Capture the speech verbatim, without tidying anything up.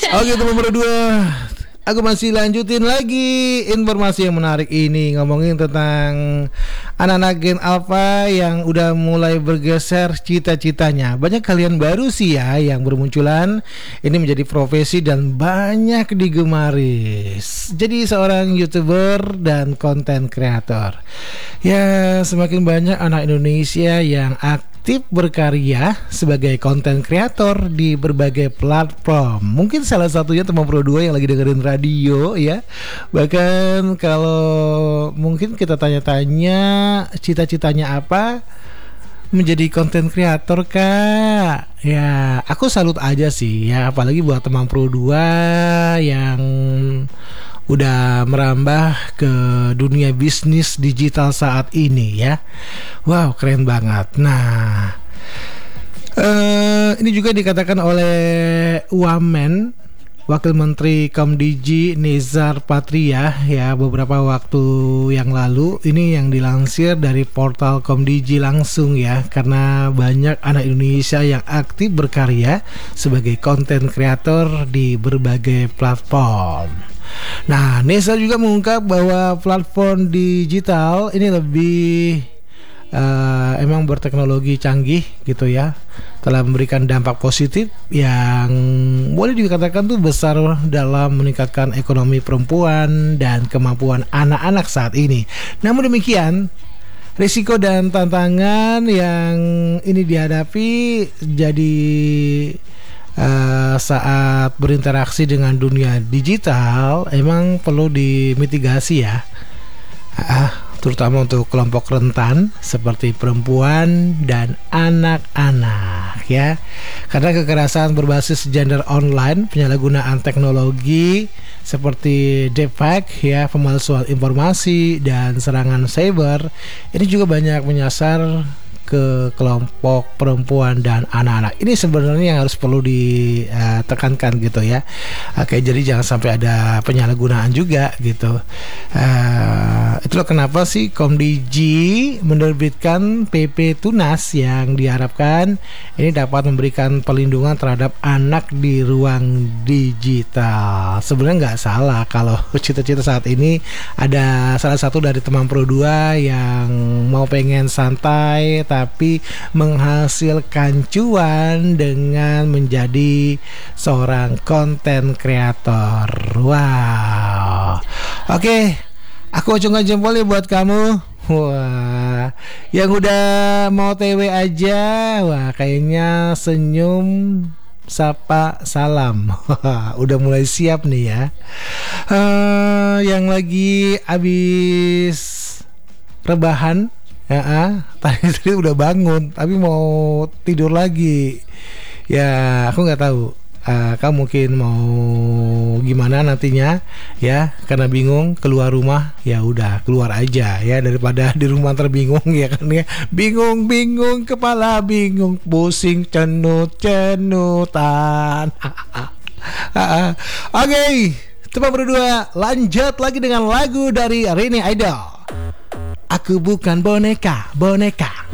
Oke teman berdua, aku masih lanjutin lagi informasi yang menarik ini, ngomongin tentang anak-anak Gen Alpha yang udah mulai bergeser cita-citanya. Banyak kalian baru sih ya yang bermunculan, ini menjadi profesi dan banyak digemari. Jadi seorang YouTuber dan konten kreator. Ya, semakin banyak anak Indonesia yang aktif aktif berkarya sebagai konten kreator di berbagai platform. Mungkin salah satunya teman Pro dua yang lagi dengerin radio ya. Bahkan kalau mungkin kita tanya-tanya cita-citanya apa, menjadi konten kreator kak. Ya, aku salut aja sih ya, apalagi buat teman Pro dua yang udah merambah ke dunia bisnis digital saat ini ya. Wow, keren banget. Nah, uh, ini juga dikatakan oleh Wamen, Wakil Menteri Komdigi Nezar Patria ya, beberapa waktu yang lalu. Ini yang dilansir dari portal Komdigi langsung ya, karena banyak anak Indonesia yang aktif berkarya sebagai konten kreator di berbagai platform. Nah, Nesa juga mengungkap bahwa platform digital ini lebih uh, emang berteknologi canggih gitu ya, telah memberikan dampak positif yang boleh dikatakan tuh besar dalam meningkatkan ekonomi perempuan dan kemampuan anak-anak saat ini. Namun demikian, risiko dan tantangan yang ini dihadapi jadi Uh, saat berinteraksi dengan dunia digital emang perlu dimitigasi ya, uh, terutama untuk kelompok rentan seperti perempuan dan anak-anak ya, karena kekerasan berbasis gender online, penyalahgunaan teknologi seperti deepfake ya, pemalsuan informasi dan serangan cyber ini juga banyak menyasar ke kelompok perempuan dan anak-anak. Ini sebenarnya yang harus perlu ditekankan gitu ya. Oke, jadi jangan sampai ada penyalahgunaan juga gitu. Uh, itulah kenapa sih Komdigi menerbitkan P P Tunas yang diharapkan ini dapat memberikan perlindungan terhadap anak di ruang digital. Sebenarnya nggak salah kalau cita-cita saat ini ada salah satu dari teman Pro dua yang mau pengen santai tapi menghasilkan cuan dengan menjadi seorang konten kreator. Wow. Oke, aku acungkan jempol ya buat kamu. Wah, yang udah mau T W aja, wah kayaknya senyum, sapa, salam. Udah mulai siap nih ya. Uh, yang lagi habis rebahan, ya, ah, tadi tadi udah bangun tapi mau tidur lagi. Ya, aku nggak tahu. Uh, kamu mungkin mau gimana nantinya ya, karena bingung keluar rumah, ya udah keluar aja ya daripada di rumah terbingung ya kan ya. Bingung bingung kepala bingung pusing cenut cenutan. Oke, okay. Teman berdua lanjut lagi dengan lagu dari Rini Idol. Aku bukan boneka, boneka.